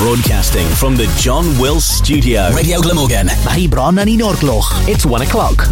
Broadcasting from the John Wills Studio. Radio Glamorgan. Mae bron yn 1 o'r gloch. It's 1 o'clock.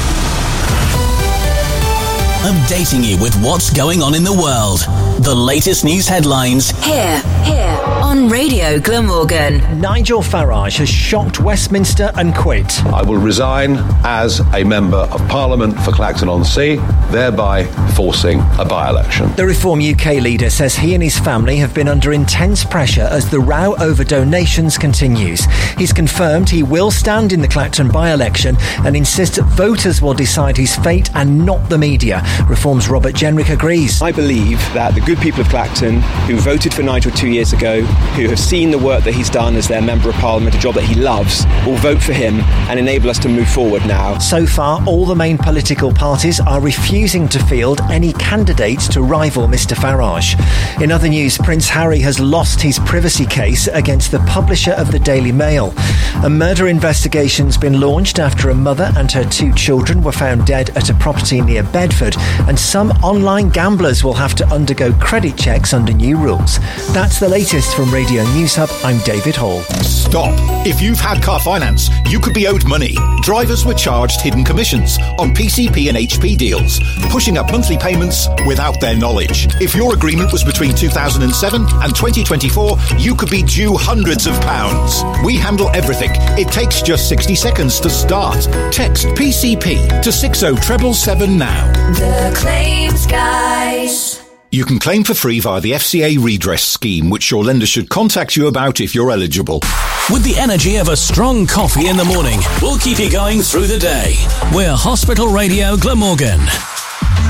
Updating you with what's going on in the world. The latest news headlines. Here on Radio Glamorgan. Nigel Farage has shocked Westminster and quit. I will resign as a Member of Parliament for Clacton-on-Sea, thereby forcing a by-election. The Reform UK leader says he and his family have been under intense pressure as the row over donations continues. He's confirmed he will stand in the Clacton by-election and insists that voters will decide his fate and not the media. Reform's Robert Jenrick agrees. I believe that the good people of Clacton, who voted for Nigel 2 years ago, who have seen the work that he's done as their Member of Parliament, a job that he loves, will vote for him and enable us to move forward now. So far, all the main political parties are refusing to field any candidates to rival Mr Farage. In other news, Prince Harry has lost his privacy case against the publisher of the Daily Mail. A murder investigation's been launched after a mother and her 2 children were found dead at a property near Bedford, and some online gamblers will have to undergo credit checks under new rules. That's the latest from Radio News Hub. I'm David Hall. Stop. If you've had car finance, you could be owed money. Drivers were charged hidden commissions on PCP and HP deals, pushing up monthly payments without their knowledge. If your agreement was between 2007 and 2024, you could be due hundreds of pounds. We handle everything. It takes just 60 seconds to start. Text PCP to 60777 now. The Claims Guys. You can claim for free via the FCA redress scheme, which your lender should contact you about if you're eligible. With the energy of a strong coffee in the morning, we'll keep you going through the day. We're Hospital Radio Glamorgan.